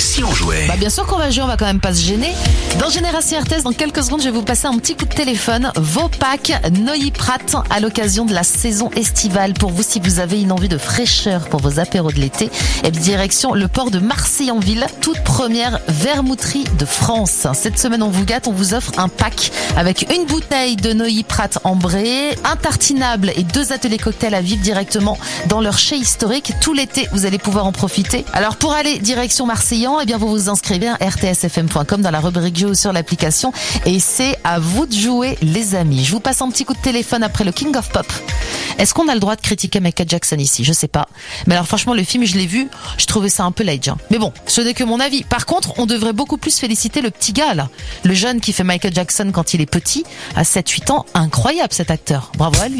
si on jouait? Bien sûr qu'on va jouer, on va quand même pas se gêner. Dans Génération RTS, dans quelques secondes, je vais vous passer un petit coup de téléphone. Vos packs Neuilly-Prat à l'occasion de la saison estivale. Pour vous, si vous avez une envie de fraîcheur pour vos apéros de l'été, et direction le port de Marseille-en-Ville, toute première vermouterie de France. Cette semaine, on vous gâte, on vous offre un pack avec une bouteille de Neuilly-Prat ambrée, un tartinable et 2 ateliers cocktails à vivre directement dans leur chai historique. Tout l'été, vous allez pouvoir en profiter. Alors, pour aller direction Marseillan, vous vous inscrivez à rtsfm.com dans la rubrique jeu ou sur l'application et c'est à vous de jouer, les amis. Je vous passe un petit coup de téléphone après le King of Pop. Est-ce qu'on a le droit de critiquer Michael Jackson ici? Je sais pas. Mais alors franchement, le film, je l'ai vu, je trouvais ça un peu l'age. Mais bon, ce n'est que mon avis. Par contre, on devrait beaucoup plus féliciter le petit gars là. Le jeune qui fait Michael Jackson quand il est petit, à 7-8 ans. Incroyable cet acteur. Bravo à lui.